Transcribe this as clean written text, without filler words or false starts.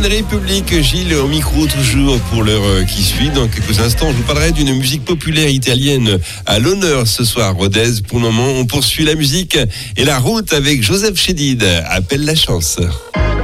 One Republic, Gilles au micro toujours pour l'heure qui suit. Dans quelques instants, je vous parlerai d'une musique populaire italienne à l'honneur ce soir à Rodez. Pour le moment, on poursuit la musique et la route avec Joseph Chédid. Appelle la chance.